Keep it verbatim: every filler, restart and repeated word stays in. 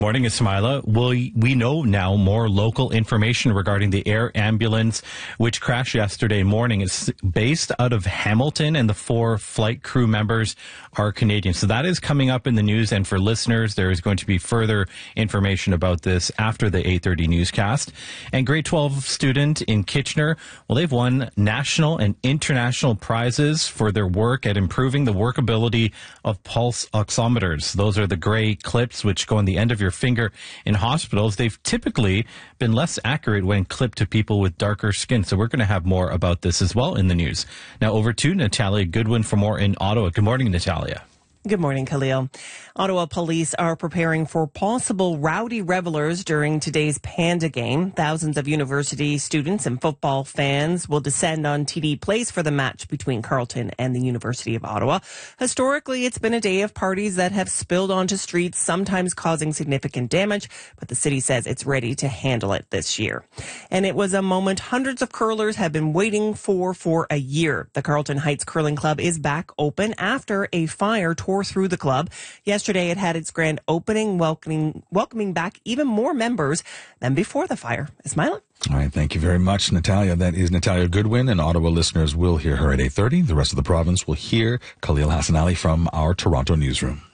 Morning, Ismaila. We, we know now more local information regarding the air ambulance which crashed yesterday morning. It's based out of Hamilton, and the four flight crew members are Canadian. So that is coming up in the news. And for listeners, there is going to be further information about this after the eight thirty newscast. And grade twelve student in Kitchener, well, they've won national and international prizes for their work at improving the workability of pulse oximeters. Those are the gray clips which go on the end of your finger in hospitals. They've typically been less accurate when clipped to people with darker skin. So we're going to have more about this as well in the news. Now over to Natalia Goodwin for more in Ottawa. Good morning, Natalia. Good morning, Khalil. Ottawa police are preparing for possible rowdy revelers during today's Panda game. Thousands of university students and football fans will descend on T D Place for the match between Carleton and the University of Ottawa. Historically, it's been a day of parties that have spilled onto streets, sometimes causing significant damage, but the city says it's ready to handle it this year. And it was a moment hundreds of curlers have been waiting for for a year. The Carleton Heights Curling Club is back open after a fire tore through the club. Yesterday, it had its grand opening, welcoming welcoming back even more members than before the fire. Ismaila? All right, thank you very much, Natalia. That is Natalia Goodwin, and Ottawa listeners will hear her at eight thirty. The rest of the province will hear Khalil Hassan Ali from our Toronto newsroom.